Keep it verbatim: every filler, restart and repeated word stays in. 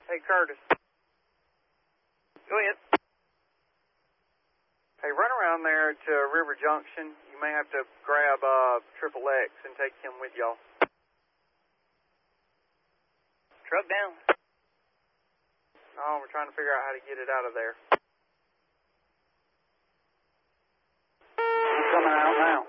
Hey, Curtis. Go ahead. Hey, run around there to River Junction. You may have to grab uh, Triple X and take him with y'all. Truck down. Oh, we're trying to figure out how to get it out of there. I'm coming out now.